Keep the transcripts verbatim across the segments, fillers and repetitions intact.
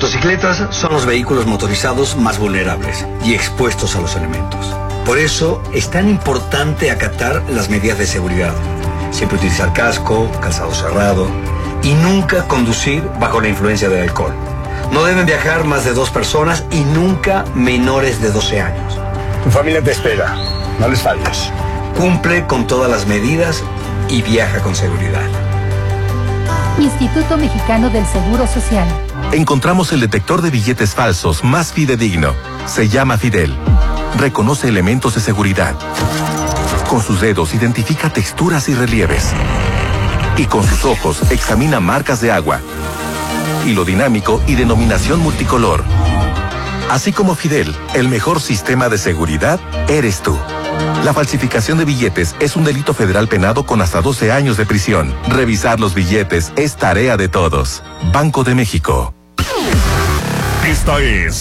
motocicletas son los vehículos motorizados más vulnerables y expuestos a los elementos. Por eso es tan importante acatar las medidas de seguridad. Siempre utilizar casco, calzado cerrado y nunca conducir bajo la influencia del alcohol. No deben viajar más de dos personas y nunca menores de doce años. Tu familia te espera, no les falles. Cumple con todas las medidas y viaja con seguridad. Instituto Mexicano del Seguro Social. Encontramos el detector de billetes falsos más fidedigno. Se llama Fidel. Reconoce elementos de seguridad. Con sus dedos identifica texturas y relieves. Y con sus ojos examina marcas de agua, hilo dinámico y denominación multicolor. Así como Fidel, el mejor sistema de seguridad eres tú. La falsificación de billetes es un delito federal penado con hasta doce años de prisión. Revisar los billetes es tarea de todos. Banco de México. Esta es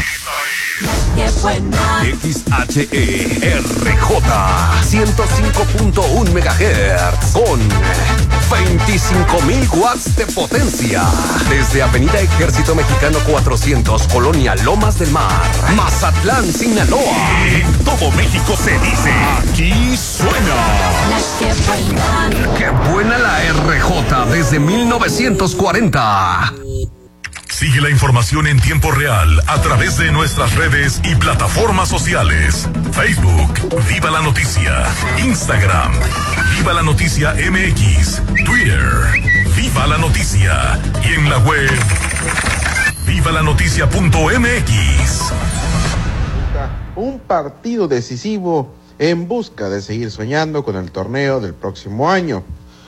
X H E R J ciento cinco punto uno megahertz con veinticinco mil watts de potencia. Desde Avenida Ejército Mexicano cuatrocientos, Colonia Lomas del Mar, Mazatlán, Sinaloa. En todo México se dice, aquí suena. La que buena. Qué buena la R J desde mil novecientos cuarenta. Sigue la información en tiempo real a través de nuestras redes y plataformas sociales. Facebook, Viva la Noticia. Instagram, Viva la Noticia M X. Twitter, Viva la Noticia. Y en la web, viva la noticia punto m x. Un partido decisivo en busca de seguir soñando con el torneo del próximo año.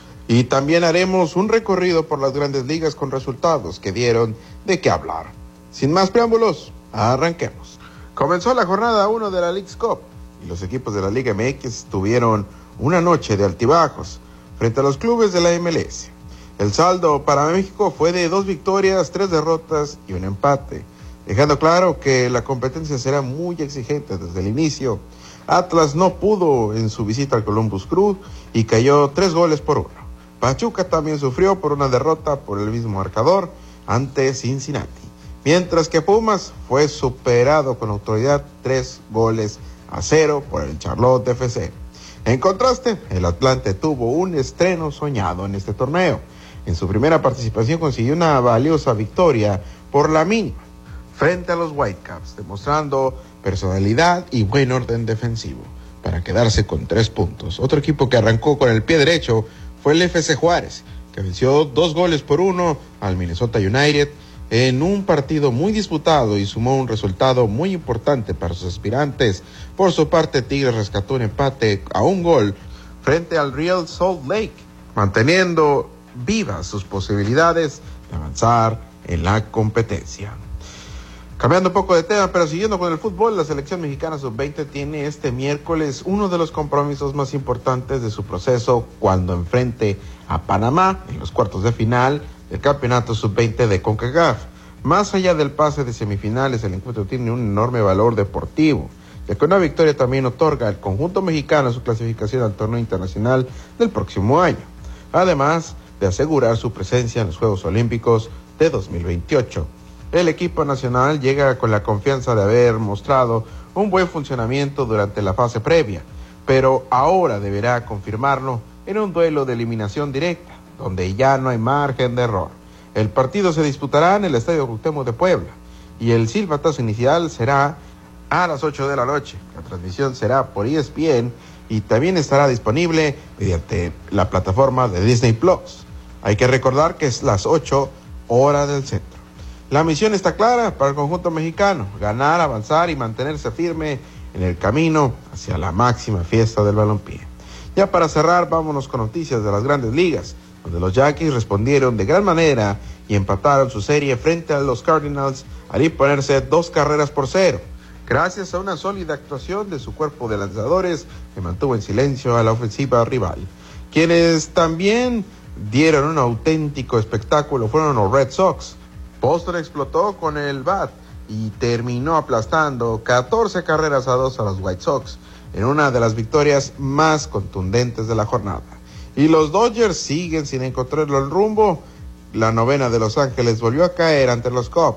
Y también haremos un recorrido por las grandes ligas con resultados que dieron de qué hablar. Sin más preámbulos, arranquemos. Comenzó la jornada uno de la Leagues Cup y los equipos de la Liga M X tuvieron una noche de altibajos frente a los clubes de la M L S. El saldo para México fue de dos victorias, tres derrotas y un empate, dejando claro que la competencia será muy exigente desde el inicio. Atlas no pudo en su visita al Columbus Crew y cayó tres goles por uno. Pachuca también sufrió por una derrota por el mismo marcador ante Cincinnati, mientras que Pumas fue superado con autoridad tres goles a cero por el Charlotte F C. En contraste, el Atlante tuvo un estreno soñado en este torneo. En su primera participación consiguió una valiosa victoria por la mínima frente a los Whitecaps, demostrando personalidad y buen orden defensivo para quedarse con tres puntos. Otro equipo que arrancó con el pie derecho fue el F C Juárez, que venció dos goles por uno al Minnesota United en un partido muy disputado y sumó un resultado muy importante para sus aspirantes. Por su parte, Tigres rescató un empate a un gol frente al Real Salt Lake, manteniendo vivas sus posibilidades de avanzar en la competencia. Cambiando un poco de tema, pero siguiendo con el fútbol, la selección mexicana sub veinte tiene este miércoles uno de los compromisos más importantes de su proceso cuando enfrente a Panamá en los cuartos de final del campeonato sub veinte de CONCACAF. Más allá del pase de semifinales, el encuentro tiene un enorme valor deportivo, ya que una victoria también otorga al conjunto mexicano su clasificación al torneo internacional del próximo año, además de asegurar su presencia en los Juegos Olímpicos de dos mil veintiocho. El equipo nacional llega con la confianza de haber mostrado un buen funcionamiento durante la fase previa, pero ahora deberá confirmarlo en un duelo de eliminación directa, donde ya no hay margen de error. El partido se disputará en el Estadio Cuauhtémoc de Puebla y el silbatazo inicial será a las ocho de la noche. La transmisión será por E S P N y también estará disponible mediante la plataforma de Disney Plus. Hay que recordar que es las ocho horas del centro. La misión está clara para el conjunto mexicano: ganar, avanzar y mantenerse firme en el camino hacia la máxima fiesta del balompié. Ya para cerrar, vámonos con noticias de las grandes ligas, donde los Yankees respondieron de gran manera y empataron su serie frente a los Cardinals al imponerse dos carreras por cero, gracias a una sólida actuación de su cuerpo de lanzadores que mantuvo en silencio a la ofensiva rival. Quienes también dieron un auténtico espectáculo fueron los Red Sox. Boston explotó con el bat y terminó aplastando catorce carreras a dos a los White Sox en una de las victorias más contundentes de la jornada. Y los Dodgers siguen sin encontrar el rumbo. La novena de Los Ángeles volvió a caer ante los Cubs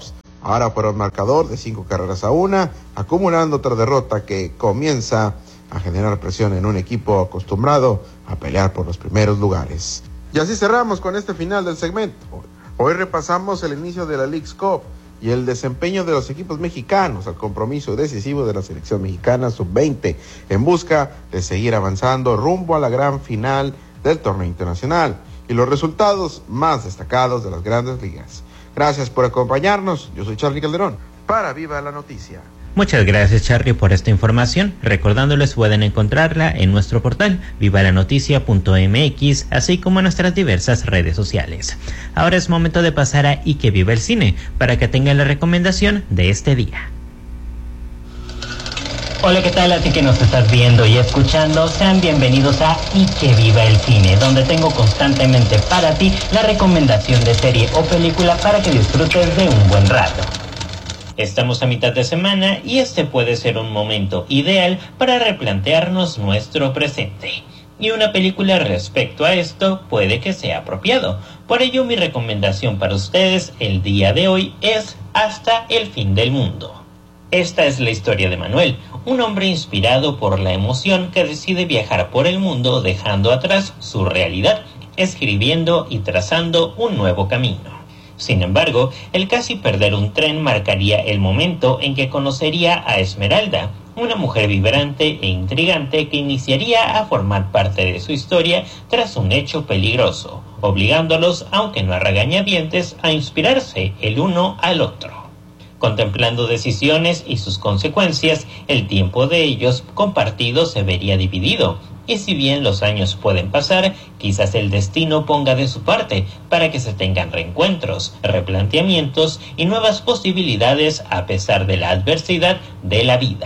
ahora por un marcador de cinco carreras a una, acumulando otra derrota que comienza a generar presión en un equipo acostumbrado a pelear por los primeros lugares. Y así cerramos con este final del segmento. Hoy repasamos el inicio de la Leagues Cup y el desempeño de los equipos mexicanos al compromiso decisivo de la selección mexicana sub veinte en busca de seguir avanzando rumbo a la gran final del torneo internacional y los resultados más destacados de las grandes ligas. Gracias por acompañarnos. Yo soy Charlie Calderón para Viva la Noticia. Muchas gracias, Charlie, por esta información. Recordándoles, pueden encontrarla en nuestro portal viva la noticia punto m x, así como en nuestras diversas redes sociales. Ahora es momento de pasar a Y que viva el cine, para que tengan la recomendación de este día. Hola, ¿qué tal? A ti que nos estás viendo y escuchando, sean bienvenidos a Y que viva el cine, donde tengo constantemente para ti la recomendación de serie o película para que disfrutes de un buen rato. Estamos a mitad de semana y este puede ser un momento ideal para replantearnos nuestro presente. Y una película respecto a esto puede que sea apropiado. Por ello, mi recomendación para ustedes el día de hoy es Hasta el fin del mundo. Esta es la historia de Manuel, un hombre inspirado por la emoción que decide viajar por el mundo dejando atrás su realidad, escribiendo y trazando un nuevo camino. Sin embargo, el casi perder un tren marcaría el momento en que conocería a Esmeralda, una mujer vibrante e intrigante que iniciaría a formar parte de su historia tras un hecho peligroso, obligándolos, aunque no a regañadientes, a inspirarse el uno al otro. Contemplando decisiones y sus consecuencias, el tiempo de ellos compartido se vería dividido, y si bien los años pueden pasar, quizás el destino ponga de su parte para que se tengan reencuentros, replanteamientos y nuevas posibilidades a pesar de la adversidad de la vida.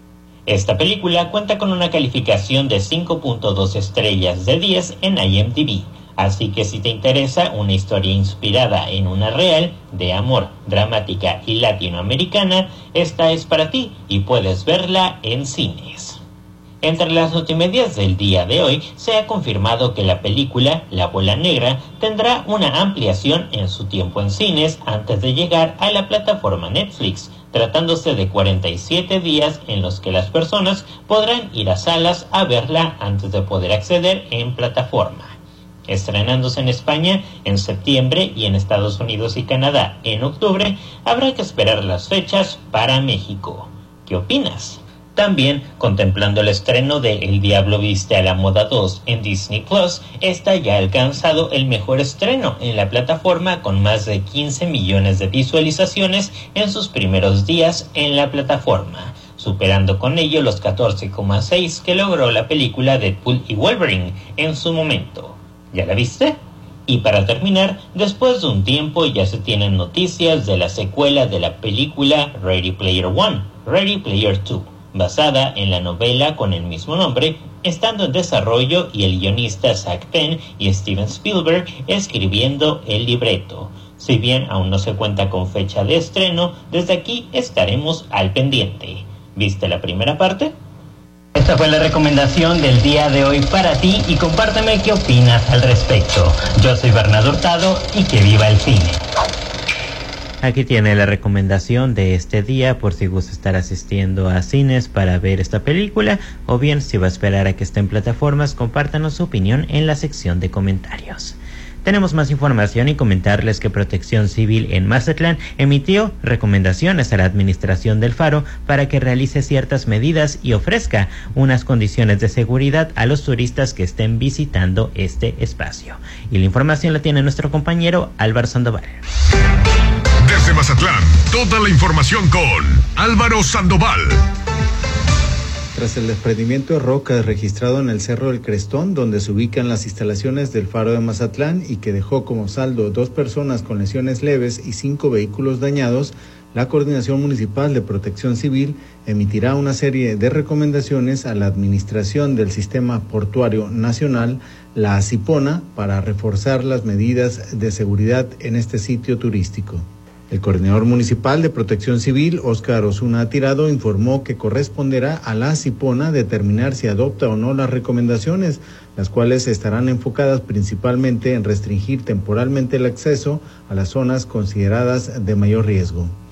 Esta película cuenta con una calificación de cinco punto dos estrellas de diez en I M D B, así que si te interesa una historia inspirada en una real, de amor, dramática y latinoamericana, esta es para ti y puedes verla en cines. Entre las notimedias del día de hoy se ha confirmado que la película La Bola Negra tendrá una ampliación en su tiempo en cines antes de llegar a la plataforma Netflix, tratándose de cuarenta y siete días en los que las personas podrán ir a salas a verla antes de poder acceder en plataforma. Estrenándose en España en septiembre y en Estados Unidos y Canadá en octubre, habrá que esperar las fechas para México. ¿Qué opinas? También, contemplando el estreno de El Diablo Viste a la Moda dos en Disney Plus, esta ya ha alcanzado el mejor estreno en la plataforma con más de quince millones de visualizaciones en sus primeros días en la plataforma, superando con ello los catorce coma seis que logró la película Deadpool y Wolverine en su momento. ¿Ya la viste? Y para terminar, después de un tiempo ya se tienen noticias de la secuela de la película Ready Player One, Ready Player Two, basada en la novela con el mismo nombre, estando en desarrollo y el guionista Zach Penn y Steven Spielberg escribiendo el libreto. Si bien aún no se cuenta con fecha de estreno, desde aquí estaremos al pendiente. ¿Viste la primera parte? Esta fue la recomendación del día de hoy para ti y compárteme qué opinas al respecto. Yo soy Bernardo Hurtado y que viva el cine. Aquí tiene la recomendación de este día por si gusta estar asistiendo a cines para ver esta película, o bien si va a esperar a que esté en plataformas, compártanos su opinión en la sección de comentarios. Tenemos más información y comentarles que Protección Civil en Mazatlán emitió recomendaciones a la administración del Faro para que realice ciertas medidas y ofrezca unas condiciones de seguridad a los turistas que estén visitando este espacio. Y la información la tiene nuestro compañero Álvaro Sandoval. Desde Mazatlán, toda la información con Álvaro Sandoval. Tras el desprendimiento de rocas registrado en el Cerro del Crestón, donde se ubican las instalaciones del Faro de Mazatlán y que dejó como saldo dos personas con lesiones leves y cinco vehículos dañados, la Coordinación Municipal de Protección Civil emitirá una serie de recomendaciones a la Administración del Sistema Portuario Nacional, la ACIPONA, para reforzar las medidas de seguridad en este sitio turístico. El coordinador municipal de Protección Civil, Óscar Osuna Tirado, informó que corresponderá a la ACIPONA determinar si adopta o no las recomendaciones, las cuales estarán enfocadas principalmente en restringir temporalmente el acceso a las zonas consideradas de mayor riesgo.